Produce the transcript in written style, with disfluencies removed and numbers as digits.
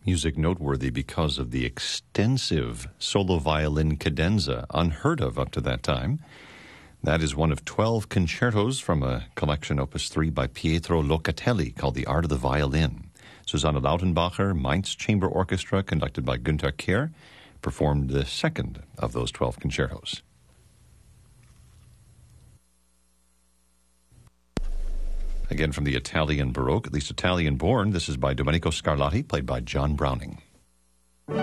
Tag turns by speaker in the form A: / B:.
A: Music noteworthy because of the extensive solo violin cadenza, unheard of up to that time. That is one of 12 concertos from a collection, Opus 3, by Pietro Locatelli, called The Art of the Violin. Susanne Lautenbacher, Mainz Chamber Orchestra, conducted by Günther Kehr, performed the second of those 12 concertos. Again from the Italian Baroque, at least Italian-born, this is by Domenico Scarlatti, played by John Browning.